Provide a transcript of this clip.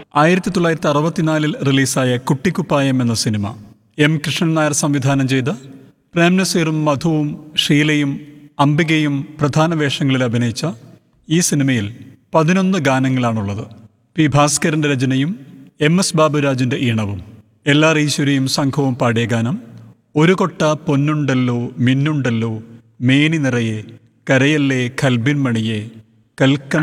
1964 റിലീസായ കുട്ടിക്കുപ്പായം എന്ന cinema M Krishnan Nair സംവിധാനം ചെയ്ത പ്രേംനസീറും മധുവും ഷീലയും അംബികയും പ്രധാന വേഷങ്ങളിൽ അഭിനയിച്ച ഈ സിനിമയിൽ 11 ഗാനങ്ങളാണുള്ളത്. പി ഭാസ്കരന്റെ രചനയും എം എസ് ബാബുരാജിന്റെ ഈണവും. LR ഈശ്വരിയും സംഘവും പാടിയ ഗാനം ഒരു കൊട്ട പൊന്നുണ്ടല്ലോ മിന്നുണ്ടല്ലോ മേനി നിറയെ കരയല്ലേ കൽബിൻ മണിയെ കൽക്കൺ